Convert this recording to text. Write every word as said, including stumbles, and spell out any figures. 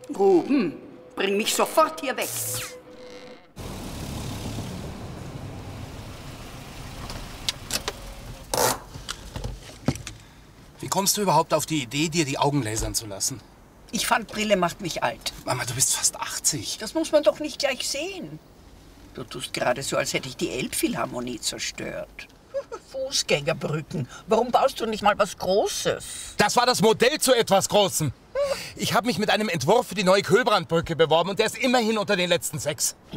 Ruben, bring mich sofort hier weg. Wie kommst du überhaupt auf die Idee, dir die Augen lasern zu lassen? Ich fand, Brille macht mich alt. Mama, du bist fast achtzig. Das muss man doch nicht gleich sehen. Du tust gerade so, als hätte ich die Elbphilharmonie zerstört. Fußgängerbrücken. Warum baust du nicht mal was Großes? Das war das Modell zu etwas Großem. Ich habe mich mit einem Entwurf für die neue Köhlbrandbrücke beworben und der ist immerhin unter den letzten sechs.